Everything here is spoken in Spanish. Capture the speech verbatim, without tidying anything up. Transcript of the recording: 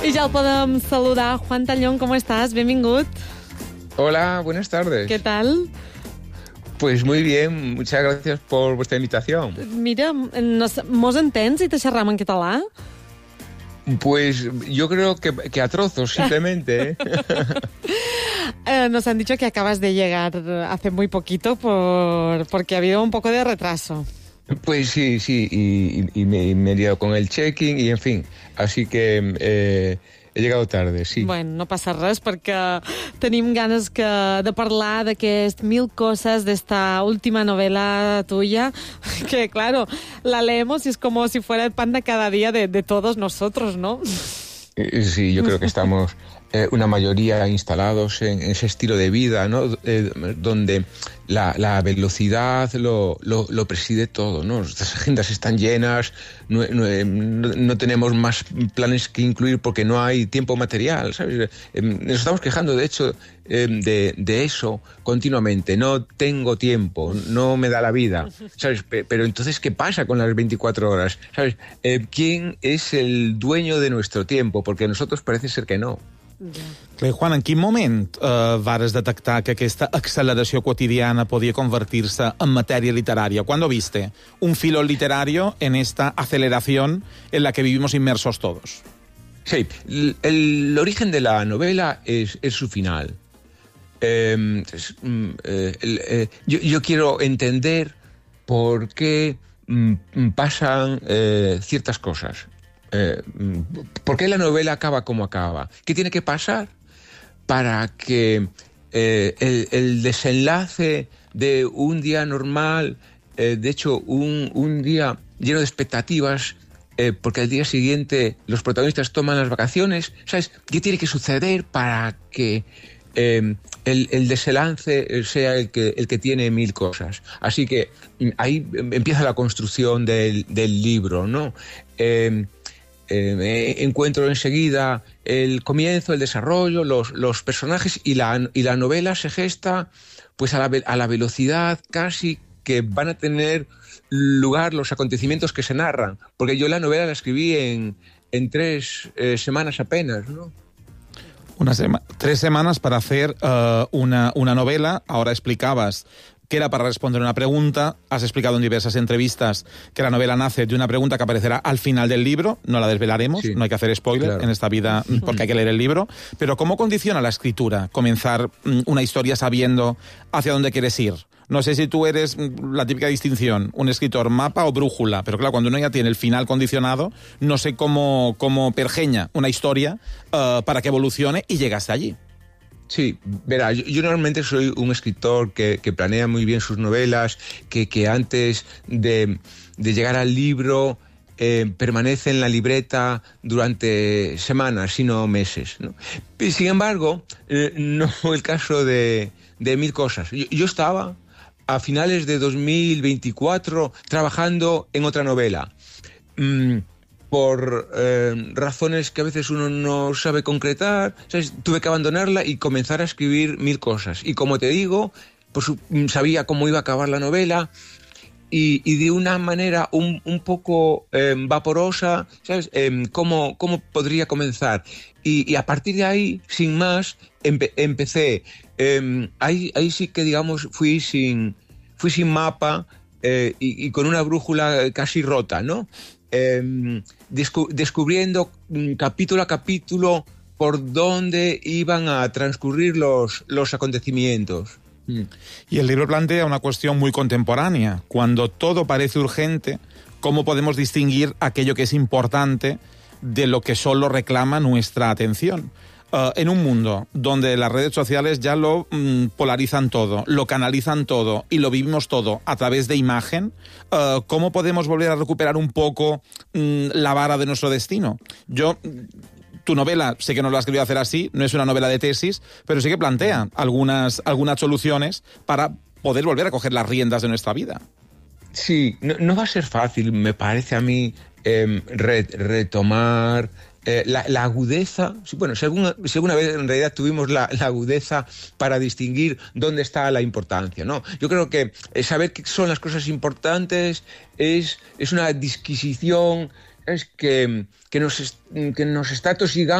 I ja el podem saludar. Juan Tallón, ¿cómo estás? Benvingut. Hola, buenas tardes. ¿Qué tal? Pues muy bien, muchas gracias por vuestra invitación. Mira, nos, mos entens i te xerram en català? Pues yo creo que, que a trozos, simplemente. ¿eh? eh, nos han dicho que acabas de llegar hace muy poquito por, porque ha habido un poco de retraso. Pues sí, sí, y, y, y me, me he liado con el check-in y en fin, así que eh, he llegado tarde, sí. Bueno, no passa res perquè tenim ganes que, de parlar d'aquest Mil cosas, d'esta última novela tuya, que claro, la leemos y es como si fuera el pan de cada día de, de todos nosotros, ¿no? Sí, yo creo que estamos eh, una mayoría instalados en ese estilo de vida, ¿no? Eh, donde la, la velocidad lo, lo, lo preside todo, ¿no? Las agendas están llenas, no, no, no, no tenemos más planes que incluir porque no hay tiempo material, ¿sabes? Eh, nos estamos quejando, de hecho, eh, de, de eso continuamente. No tengo tiempo, no me da la vida, ¿sabes? Pero entonces, ¿qué pasa con las veinticuatro horas? ¿Sabes? Eh, ¿Quién es el dueño de nuestro tiempo? Porque a nosotros parece ser que no. Clar, Juan, en quin moment eh, vares detectar que aquesta acceleració quotidiana podia convertir-se en matèria literària? ¿Cuándo viste un filo literario en esta aceleración en la que vivimos inmersos todos? Sí, el, el origen de la novela es, es su final. Eh, es, eh, el, eh, yo, yo quiero entender por qué mm, pasan eh, ciertas cosas. Eh, ¿Por qué la novela acaba como acaba? ¿Qué tiene que pasar para que eh, el, el desenlace de un día normal, eh, de hecho un, un día lleno de expectativas, eh, porque al día siguiente los protagonistas toman las vacaciones, ¿sabes? ¿Qué tiene que suceder para que eh, el, el desenlace sea el que, el que tiene mil cosas? Así que ahí empieza la construcción del, del libro, ¿no? Eh, Eh, encuentro enseguida el comienzo, el desarrollo, los, los personajes y la, y la novela se gesta pues a la, a la velocidad casi que van a tener lugar los acontecimientos que se narran, porque yo la novela la escribí en, en tres eh, semanas apenas, ¿no? Una sema- tres semanas para hacer uh, una, una novela. Ahora explicabas que era para responder una pregunta. Has explicado en diversas entrevistas que la novela nace de una pregunta que aparecerá al final del libro. No la desvelaremos, sí. No hay que hacer spoiler, claro, en esta vida porque hay que leer el libro. Pero ¿cómo condiciona la escritura comenzar una historia sabiendo hacia dónde quieres ir? No sé si tú eres la típica distinción, un escritor mapa o brújula, pero claro, cuando uno ya tiene el final condicionado, no sé cómo, cómo pergeña una historia uh, para que evolucione y llegue hasta allí. Sí, verá, yo, yo normalmente soy un escritor que, que planea muy bien sus novelas, que, que antes de, de llegar al libro eh, permanece en la libreta durante semanas, sino meses, ¿no? Sin embargo, eh, no el caso de, de Mil cosas. Yo, yo estaba a finales de dos mil veinticuatro trabajando en otra novela. Mm, por eh, razones que a veces uno no sabe concretar, ¿sabes? Tuve que abandonarla y comenzar a escribir Mil cosas. Y como te digo, pues sabía cómo iba a acabar la novela y, y de una manera un, un poco eh, vaporosa, ¿sabes? Eh, cómo, cómo podría comenzar. Y, y a partir de ahí, sin más, empe- empecé. Eh, ahí, ahí sí que, digamos, fui sin, fui sin mapa eh, y, y con una brújula casi rota, ¿no? Eh, descu- descubriendo capítulo a capítulo por dónde iban a transcurrir los, los acontecimientos. Mm. Y el libro plantea una cuestión muy contemporánea. Cuando todo parece urgente, ¿cómo podemos distinguir aquello que es importante de lo que solo reclama nuestra atención? Uh, en un mundo donde las redes sociales ya lo mm, polarizan todo, lo canalizan todo y lo vivimos todo a través de imagen, uh, ¿cómo podemos volver a recuperar un poco mm, la vara de nuestro destino? Yo... Tu novela, sé que no lo has querido hacer así, no es una novela de tesis, pero sí que plantea algunas, algunas soluciones para poder volver a coger las riendas de nuestra vida. Sí, no, no va a ser fácil, me parece a mí, eh, re, retomar eh, la, la agudeza. Bueno, si alguna, si alguna vez en realidad tuvimos la, la agudeza para distinguir dónde está la importancia, ¿no? Yo creo que saber qué son las cosas importantes es, es una disquisición es que, que, nos, que nos está tosigando